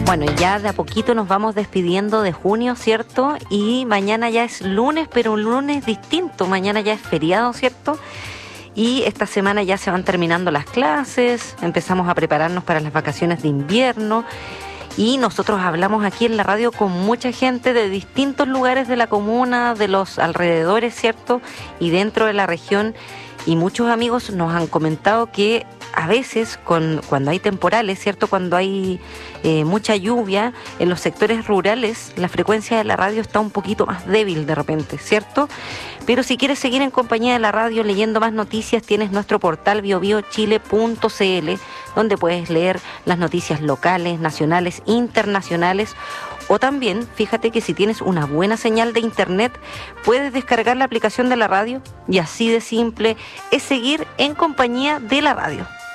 Bueno, ya de a poquito nos vamos despidiendo de junio, ¿cierto? Y mañana ya es lunes, pero un lunes distinto. Mañana ya es feriado, ¿cierto? Y esta semana ya se van terminando las clases, empezamos a prepararnos para las vacaciones de invierno. Y nosotros hablamos aquí en la radio con mucha gente de distintos lugares de la comuna, de los alrededores, ¿cierto? Y dentro de la región. Y muchos amigos nos han comentado que a veces cuando hay temporales, ¿cierto? Cuando hay mucha lluvia, en los sectores rurales la frecuencia de la radio está un poquito más débil de repente, ¿cierto? Pero si quieres seguir en compañía de la radio leyendo más noticias, tienes nuestro portal biobiochile.cl, donde puedes leer las noticias locales, nacionales, internacionales. O también, fíjate que si tienes una buena señal de internet, puedes descargar la aplicación de la radio y así de simple es seguir en compañía de la radio.